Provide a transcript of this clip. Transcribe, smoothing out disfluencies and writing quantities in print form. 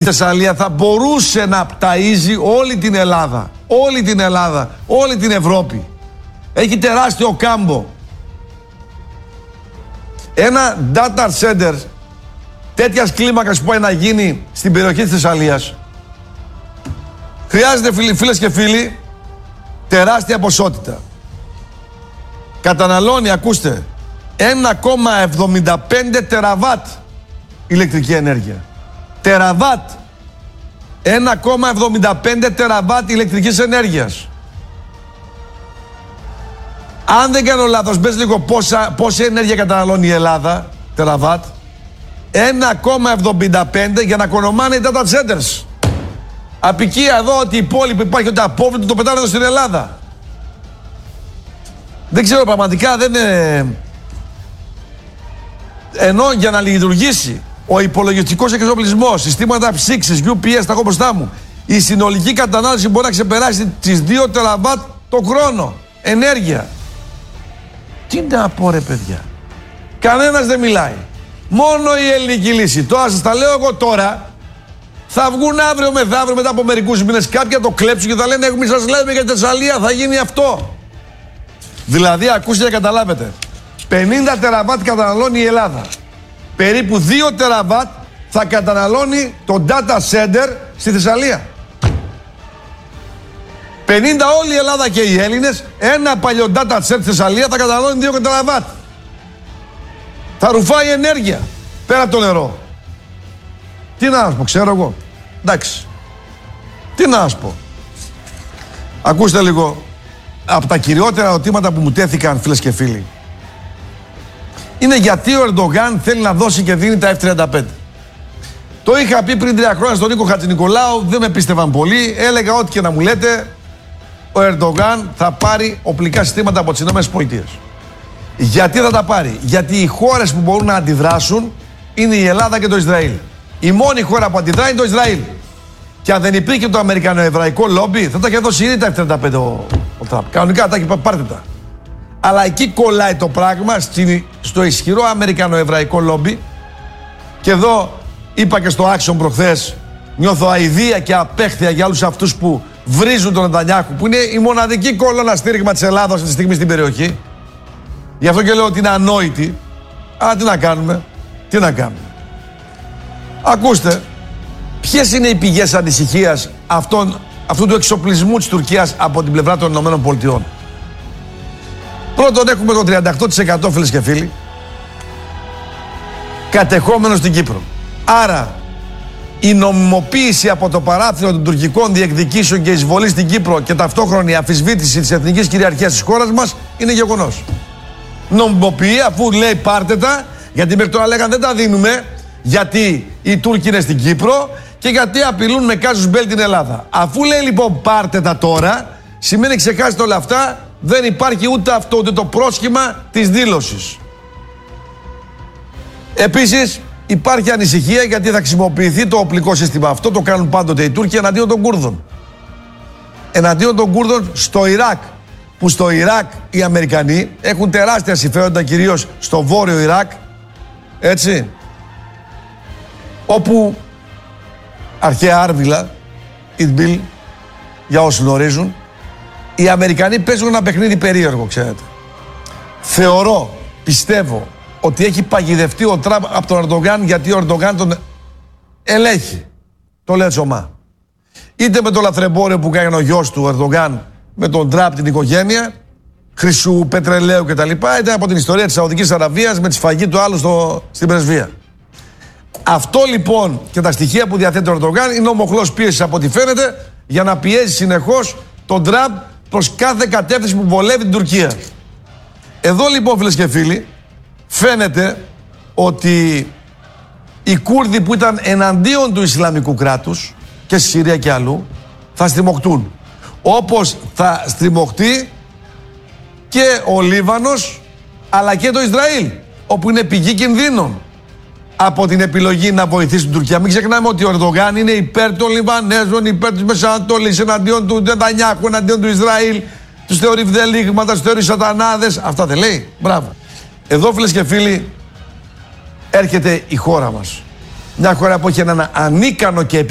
Η Θεσσαλία θα μπορούσε να ταΐζει όλη την Ελλάδα, όλη την Ελλάδα, όλη την Ευρώπη. Έχει τεράστιο κάμπο. Ένα data center τέτοιας κλίμακας που πάει να γίνει στην περιοχή της Θεσσαλίας χρειάζεται, φίλες και φίλοι, τεράστια ποσότητα. Καταναλώνει, ακούστε, 1,75 τεραβάτ ηλεκτρική ενέργεια. Τεραβάτ. 1,75 τεραβάτ ηλεκτρικής ενέργειας. Αν δεν κάνω λάθος, μπες λίγο πόση ενέργεια καταναλώνει η Ελλάδα, τεραβάτ. 1,75 για να κονομάνε οι data centers. Απικία εδώ ότι η πόλη που υπάρχει, ότι απόβλητο το πετάνε εδώ στην Ελλάδα. Δεν ξέρω, πραγματικά δεν είναι... Ενώ για να λειτουργήσει ο υπολογιστικός εξοπλισμός, συστήματα ψήξης, UPS, τα έχω μπροστά μου, η συνολική κατανάλωση μπορεί να ξεπεράσει τις 2 τεραβάτ το χρόνο ενέργεια. Τι να πω, ρε παιδιά. Κανένας δεν μιλάει. Μόνο η ελληνική λύση. Τώρα σας τα λέω εγώ τώρα. Θα βγουν αύριο μεθαύριο, μετά από μερικούς μήνες, κάποια το κλέψουν και θα λένε εμείς σας λέμε για τη Θεσσαλία, θα γίνει αυτό. Δηλαδή, ακούστε να καταλάβετε. 50 τεραβάτ καταναλώνει η Ελλάδα. Περίπου 2 τεραβάτ θα καταναλώνει το data center στη Θεσσαλία. 50 όλη η Ελλάδα και οι Έλληνες, ένα παλιό data center στη Θεσσαλία θα καταναλώνει 2 τεραβάτ. Θα ρουφάει ενέργεια πέρα από το νερό. Τι να σας πω, ξέρω εγώ. Εντάξει. Τι να σας πω. Ακούστε λίγο. Από τα κυριότερα ερωτήματα που μου τέθηκαν, φίλες και φίλοι, είναι γιατί ο Ερντογάν θέλει να δώσει και δίνει τα F-35. Το είχα πει πριν 3 χρόνια στον Νίκο Χατζηνικολάου, δεν με πίστευαν πολύ. Έλεγα ό,τι και να μου λέτε, ο Ερντογάν θα πάρει οπλικά συστήματα από τις ΗΠΑ. Γιατί θα τα πάρει? Γιατί οι χώρες που μπορούν να αντιδράσουν είναι η Ελλάδα και το Ισραήλ. Η μόνη χώρα που αντιδράει είναι το Ισραήλ. Και αν δεν υπήρχε το αμερικανοεβραϊκό λόμπι, θα τα είχε δώσει ήδη τα F-35 ο Τραμπ. Κανονικά τα είχε, πάρτε τα. Αλλά εκεί κολλάει το πράγμα, στο ισχυρό αμερικανοεβραϊκό λόμπι. Και εδώ είπα και στο Action προχθές, νιώθω αηδία και απέχθεια για όλους αυτούς που βρίζουν τον Νετανιάχου, που είναι η μοναδική κολόνα στήριγμα της Ελλάδας αυτή τη στιγμή στην περιοχή. Γι' αυτό και λέω ότι είναι ανόητη. Αλλά τι να κάνουμε, τι να κάνουμε. Ακούστε, ποιες είναι οι πηγές ανησυχίας αυτού του εξοπλισμού της Τουρκίας από την πλευρά των ΗΠΑ. Πρώτον, έχουμε το 38%, φίλες και φίλοι, κατεχόμενο στην Κύπρο. Άρα, η νομιμοποίηση από το παράθυρο των τουρκικών διεκδικήσεων και εισβολή στην Κύπρο και ταυτόχρονη αμφισβήτηση της εθνικής κυριαρχίας της χώρας μας είναι γεγονός. Νομιμοποιεί, αφού λέει πάρτε τα, γιατί μέχρι τώρα λέγανε δεν τα δίνουμε, γιατί οι Τούρκοι είναι στην Κύπρο και γιατί απειλούν με κάζους μπέλ την Ελλάδα. Αφού λέει λοιπόν πάρτε τα τώρα, σημαίνει ξεχάσετε όλα αυτά, δεν υπάρχει ούτε αυτό ούτε το πρόσχημα της δήλωσης. Επίσης υπάρχει ανησυχία γιατί θα χρησιμοποιηθεί το οπλικό σύστημα αυτό, το κάνουν πάντοτε οι Τούρκοι, εναντίον των Κούρδων. Εναντίον των Κούρδων στο Ιράκ, που στο Ιράκ οι Αμερικανοί έχουν τεράστια συμφέροντα, κυρίως στο βόρειο Ιράκ, έτσι, όπου αρχαία Άρβιλα, Ιτμπίλ, για όσους γνωρίζουν, οι Αμερικανοί παίζουν ένα παιχνίδι περίεργο, ξέρετε. Θεωρώ, πιστεύω, ότι έχει παγιδευτεί ο Τραμπ από τον Ερντογάν, γιατί ο Ερντογάν τον ελέγχει. Το λέει τσομά. Είτε με το λαθρεμπόριο που κάνει ο γιος του Ερντογάν με τον Τραμπ, την οικογένεια, χρυσού, πετρελαίου κτλ. Είτε από την ιστορία της Σαουδικής Αραβίας με τη σφαγή του άλλου στην πρεσβεία. Αυτό λοιπόν και τα στοιχεία που διαθέτει ο Ερντογάν είναι ο μοχλός πίεσης από ό,τι φαίνεται για να πιέζει συνεχώς τον Τραμπ προς κάθε κατεύθυνση που βολεύει την Τουρκία. Εδώ λοιπόν, φίλες και φίλοι, φαίνεται ότι οι Κούρδοι που ήταν εναντίον του Ισλαμικού κράτους και στη Συρία και αλλού θα στριμωχτούν. Όπως θα στριμωχτεί και ο Λίβανος αλλά και το Ισραήλ, όπου είναι πηγή κινδύνων από την επιλογή να βοηθήσει την Τουρκία. Μην ξεχνάμε ότι ο Ερντογάν είναι υπέρ των Λιβανέζων, υπέρ της Μεσανατολής, εναντίον του Νετανιάχου, εναντίον του Ισραήλ. Τους θεωρεί βδελίγματα, τους θεωρεί σατανάδες. Αυτά δεν λέει? Μπράβο. Εδώ, φίλες και φίλοι, έρχεται η χώρα μας. Μια χώρα που έχει έναν ανίκανο και